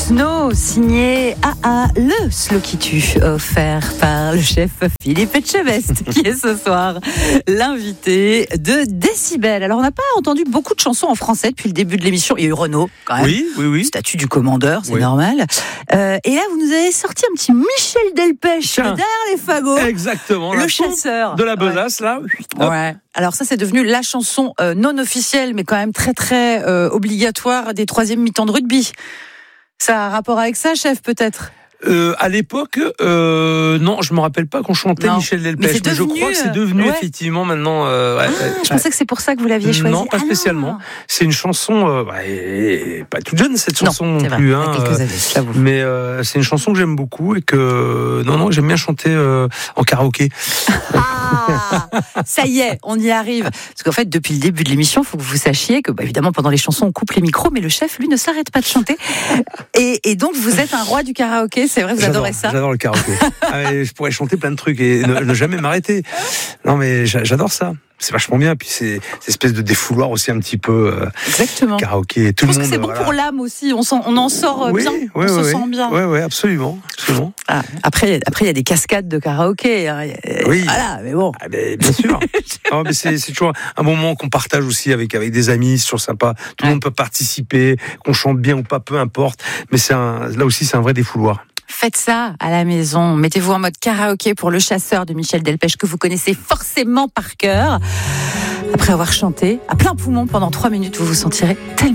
Snow, signé AA, le slow qui tue, offert par le chef Philippe Etchebest, qui est ce soir l'invité de Décibel. Alors, on n'a pas entendu beaucoup de chansons en français depuis le début de l'émission. Il y a eu Renaud, quand même. Oui. Statut du commandeur, c'est normal. Et là, vous nous avez sorti un petit Michel Delpech, derrière les fagots. Exactement. Le chasseur. De la besace, là. Ouais. Alors ça, c'est devenu la chanson non officielle, mais quand même très, très obligatoire des troisième mi-temps de rugby. Ça a un rapport avec ça, chef, peut-être ? À l'époque, non, je me rappelle pas qu'on chantait Michel Delpech, mais je crois que c'est devenu effectivement maintenant. Je pensais que c'est pour ça que vous l'aviez choisi. Non, pas spécialement. Non. C'est une chanson, pas toute jeune cette chanson non plus. Il y a quelques années, je l'avoue. Mais c'est une chanson que j'aime beaucoup et que j'aime bien chanter en karaoké. Ça y est, on y arrive. Parce qu'en fait, depuis le début de l'émission, il faut que vous sachiez que, évidemment, pendant les chansons, on coupe les micros, mais le chef, lui, ne s'arrête pas de chanter. Et donc, vous êtes un roi du karaoké. C'est vrai, vous adorez ça. J'adore le karaoké. Je pourrais chanter plein de trucs et ne jamais m'arrêter. Non, mais j'adore ça. C'est vachement bien. Puis c'est cette espèce de défouloir aussi un petit peu. Exactement. Karaoké. Tout je pense le monde, que c'est bon pour l'âme aussi. On en sort bien. On se sent bien. Oui, absolument. Après, il y a des cascades de karaoké. Hein. Oui. Voilà, mais bon. Bien sûr. Non, mais c'est toujours un moment qu'on partage aussi avec des amis. C'est toujours sympa. Tout le monde peut participer, qu'on chante bien ou pas, peu importe. Mais là aussi, c'est un vrai défouloir. Faites ça à la maison. Mettez-vous en mode karaoké pour Le Chasseur de Michel Delpech, que vous connaissez forcément par cœur. Après avoir chanté à plein poumon pendant 3 minutes, vous vous sentirez tellement